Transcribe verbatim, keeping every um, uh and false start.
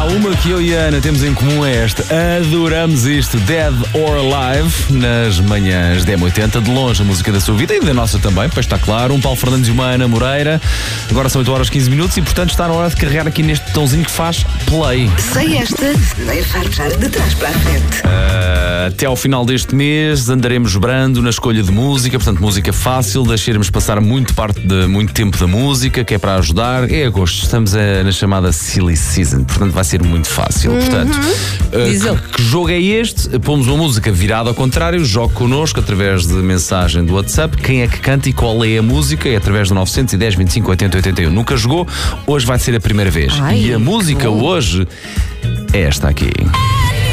uma que eu e a Ana temos em comum é esta. Adoramos isto, Dead or Alive, nas manhãs da M oitenta. De longe a música da sua vida e da nossa também, pois está claro. Um Paulo Fernandes e uma Ana Moreira. Agora são oito horas e quinze minutos e, portanto, está na hora de carregar aqui neste botãozinho que faz play. Sei esta, vai fartar de trás para a frente. Uh, até ao final deste mês andaremos brando na escolha de música, portanto, música fácil, deixaremos passar muito parte de muito tempo da música, que é para ajudar. É agosto, estamos a, na chamada Silly Season, portanto vai ser muito fácil. Uhum. Portanto, uh, que, que jogo é este? Pomos uma música virada ao contrário, jogue connosco através de mensagem do WhatsApp. Quem é que canta e qual é a música? É através do nove um zero, vinte e cinco, oitenta, oitenta e um. Nunca jogou? Hoje vai ser a primeira vez. Ai, e a música bom. hoje é esta aqui.